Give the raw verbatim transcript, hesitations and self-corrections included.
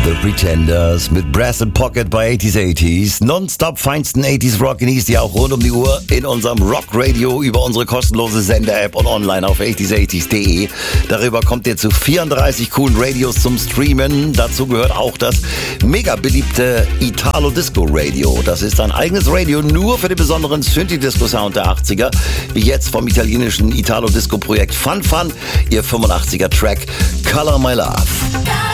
The Pretenders mit Brass and Pocket bei eighties eighties. Nonstop feinsten eighties Rock genießt ihr auch rund um die Uhr in unserem Rock Radio über unsere kostenlose Sender-App und online auf eighties eighties punkt de. Darüber kommt ihr zu vierunddreißig coolen Radios zum Streamen. Dazu gehört auch das mega beliebte Italo Disco Radio. Das ist ein eigenes Radio nur für den besonderen Synthi-Disco-Sound der achtziger, wie jetzt vom italienischen Italo-Disco-Projekt Fun Fun, ihr fünfundachtziger Track Color My Love.